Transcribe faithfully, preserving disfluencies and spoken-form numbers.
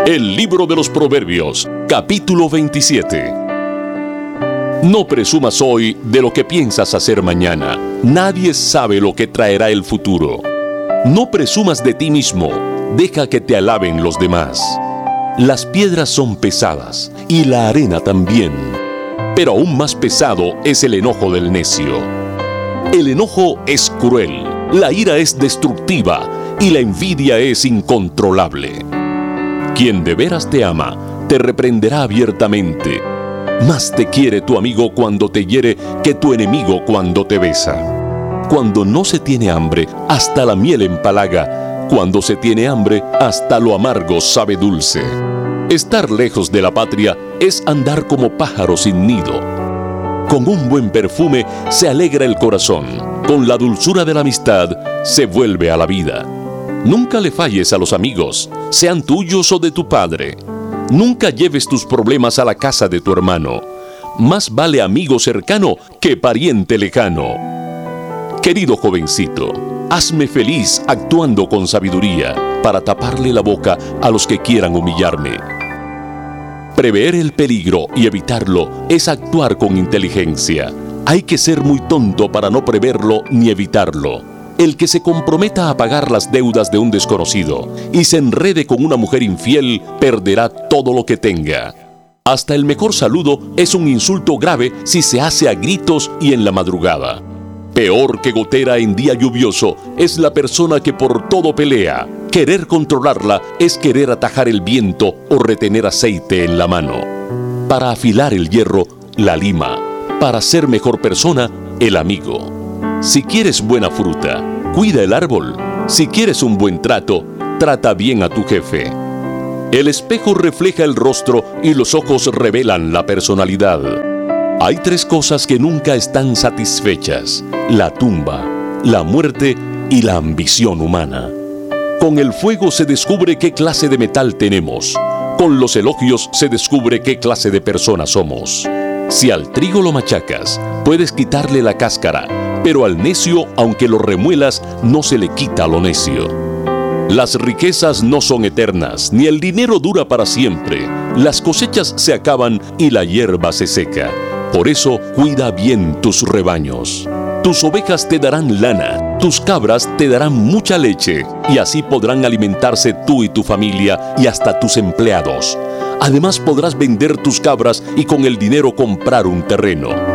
El libro de los Proverbios, capítulo veintisiete. No presumas hoy de lo que piensas hacer mañana. Nadie sabe lo que traerá el futuro. No presumas de ti mismo. Deja que te alaben los demás. Las piedras son pesadas y la arena también. Pero aún más pesado es el enojo del necio. El enojo es cruel, la ira es destructiva y la envidia es incontrolable. Quien de veras te ama, te reprenderá abiertamente. Más te quiere tu amigo cuando te hiere que tu enemigo cuando te besa. Cuando no se tiene hambre, hasta la miel empalaga. Cuando se tiene hambre, hasta lo amargo sabe dulce. Estar lejos de la patria es andar como pájaro sin nido. Con un buen perfume se alegra el corazón. Con la dulzura de la amistad se vuelve a la vida. Nunca le falles a los amigos, sean tuyos o de tu padre. Nunca lleves tus problemas a la casa de tu hermano. Más vale amigo cercano que pariente lejano. Querido jovencito, hazme feliz actuando con sabiduría para taparle la boca a los que quieran humillarme. Prever el peligro y evitarlo es actuar con inteligencia. Hay que ser muy tonto para no preverlo ni evitarlo. El que se comprometa a pagar las deudas de un desconocido y se enrede con una mujer infiel perderá todo lo que tenga. Hasta el mejor saludo es un insulto grave si se hace a gritos y en la madrugada. Peor que gotera en día lluvioso es la persona que por todo pelea. Querer controlarla es querer atajar el viento o retener aceite en la mano. Para afilar el hierro, la lima. Para ser mejor persona, el amigo. Si quieres buena fruta, cuida el árbol. Si quieres un buen trato, trata bien a tu jefe. El espejo refleja el rostro y los ojos revelan la personalidad. Hay tres cosas que nunca están satisfechas: la tumba, la muerte y la ambición humana. Con el fuego se descubre qué clase de metal tenemos. Con los elogios se descubre qué clase de persona somos. Si al trigo lo machacas, puedes quitarle la cáscara, pero al necio, aunque lo remuelas, no se le quita lo necio. Las riquezas no son eternas, ni el dinero dura para siempre. Las cosechas se acaban y la hierba se seca. Por eso, cuida bien tus rebaños. Tus ovejas te darán lana, tus cabras te darán mucha leche, y así podrán alimentarse tú y tu familia y hasta tus empleados. Además podrás vender tus cabras y con el dinero comprar un terreno.